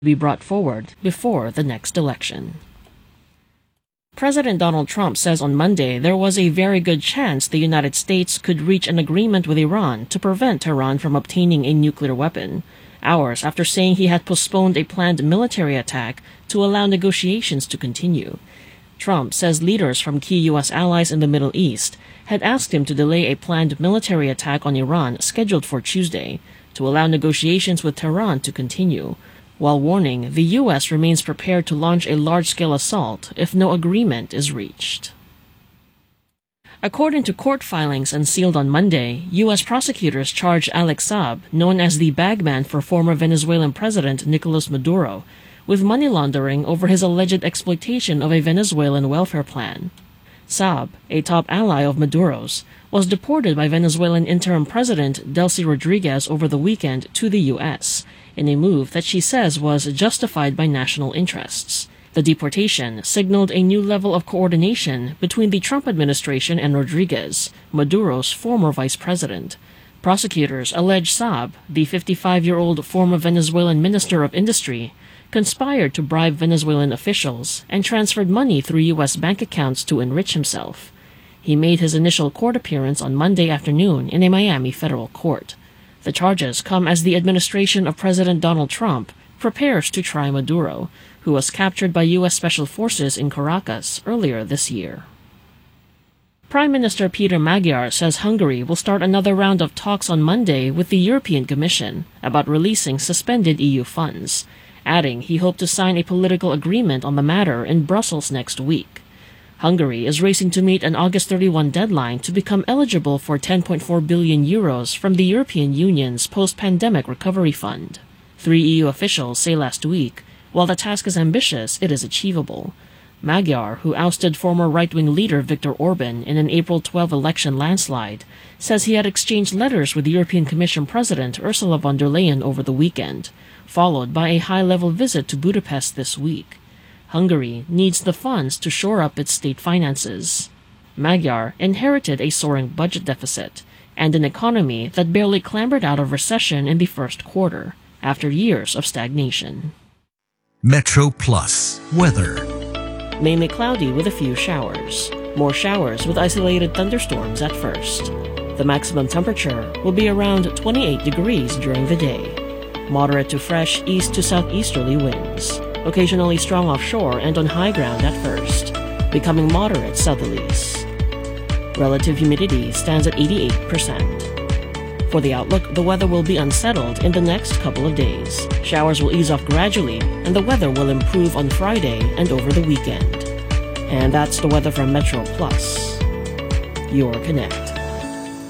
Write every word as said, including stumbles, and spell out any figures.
be brought forward before the next election. President Donald Trump says on Monday there was a very good chance the United States could reach an agreement with Iran to prevent Tehran from obtaining a nuclear weapon, hours after saying he had postponed a planned military attack to allow negotiations to continue. Trump says leaders from key U S allies in the Middle East had asked him to delay a planned military attack on Iran scheduled for Tuesday to allow negotiations with Tehran to continue, while warning the U S remains prepared to launch a large-scale assault if no agreement is reached. According to court filings unsealed on Monday, U S prosecutors charged Alex Saab, known as the bagman for former Venezuelan President Nicolas Maduro, with money laundering over his alleged exploitation of a Venezuelan welfare plan. Saab, a top ally of Maduro's, was deported by Venezuelan interim president Delcy Rodriguez over the weekend to the U S, in a move that she says was justified by national interests. The deportation signaled a new level of coordination between the Trump administration and Rodriguez, Maduro's former vice president. Prosecutors allege Saab, the fifty-five-year-old former Venezuelan Minister of Industry, conspired to bribe Venezuelan officials and transferred money through U S bank accounts to enrich himself. He made his initial court appearance on Monday afternoon in a Miami federal court. The charges come as the administration of President Donald Trump prepares to try Maduro, who was captured by U S Special Forces in Caracas earlier this year. Prime Minister Peter Magyar says Hungary will start another round of talks on Monday with the European Commission about releasing suspended E U funds, adding he hoped to sign a political agreement on the matter in Brussels next week. Hungary is racing to meet an August thirty-first deadline to become eligible for ten point four billion euros from the European Union's post-pandemic recovery fund. Three E U officials say last week, while the task is ambitious, it is achievable. Magyar, who ousted former right-wing leader Viktor Orban in an April twelfth election landslide, says he had exchanged letters with European Commission President Ursula von der Leyen over the weekend, followed by a high-level visit to Budapest this week. Hungary needs the funds to shore up its state finances. Magyar inherited a soaring budget deficit and an economy that barely clambered out of recession in the first quarter, after years of stagnation. Metro Plus weather. Mainly cloudy with a few showers. More showers with isolated thunderstorms at first. The maximum temperature will be around twenty-eight degrees during the day. Moderate to fresh east to southeasterly winds. Occasionally strong offshore and on high ground at first, becoming moderate southerlies. Relative humidity stands at eighty-eight percent. For the outlook, the weather will be unsettled in the next couple of days. Showers will ease off gradually, and the weather will improve on Friday and over the weekend. And that's the weather from Metro Plus, your connect.